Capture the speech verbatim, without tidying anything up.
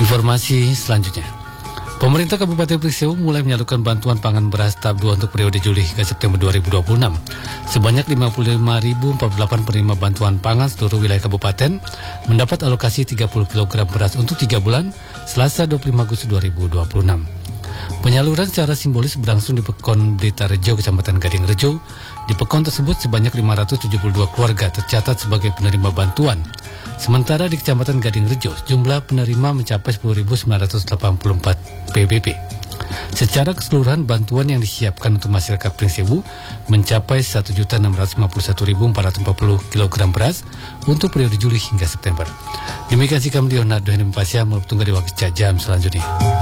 Informasi selanjutnya, pemerintah Kabupaten Prisewu mulai menyalurkan bantuan pangan beras tahap dua untuk periode Juli hingga September dua ribu dua puluh enam. Sebanyak lima puluh lima ribu empat puluh delapan penerima bantuan pangan seluruh wilayah kabupaten mendapat alokasi tiga puluh kilogram beras untuk tiga bulan Selasa dua puluh lima Agustus dua ribu dua puluh enam. Penyaluran secara simbolis berlangsung di Pekon Blitarrejo, Kecamatan Gading Rejo. Di Pekon tersebut sebanyak lima ratus tujuh puluh dua keluarga tercatat sebagai penerima bantuan. Sementara di Kecamatan Gading Rejo, jumlah penerima mencapai sepuluh ribu sembilan ratus delapan puluh empat P B P. Secara keseluruhan, bantuan yang disiapkan untuk masyarakat Prisewu mencapai satu juta enam ratus lima puluh satu ribu empat ratus empat puluh kilogram beras untuk periode Juli hingga September. Demikian sikap Leonardo Henry Pasya, meluputungga di waktu jam selanjutnya.